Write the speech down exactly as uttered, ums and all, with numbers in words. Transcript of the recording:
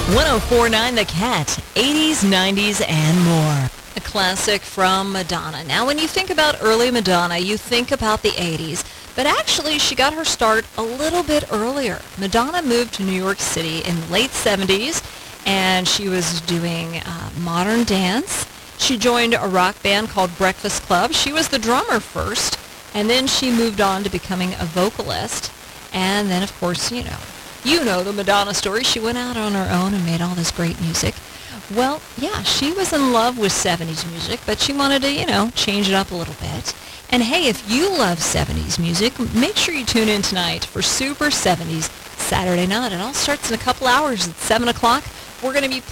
one oh four point nine The Cat, eighties, nineties, and more. A classic from Madonna. Now, when you think about early Madonna, you think about the eighties, but actually she got her start a little bit earlier. Madonna moved to New York City in the late seventies, and she was doing uh, modern dance. She joined a rock band called Breakfast Club. She was the drummer first, and then she moved on to becoming a vocalist. And then, of course, you know, you know the Madonna story. She went out on her own and made all this great music. Well, yeah, she was in love with seventies music, but she wanted to, you know, change it up a little bit. And hey, if you love seventies music, make sure you tune in tonight for Super seventies Saturday Night. It all starts in a couple hours at seven o'clock. We're going to be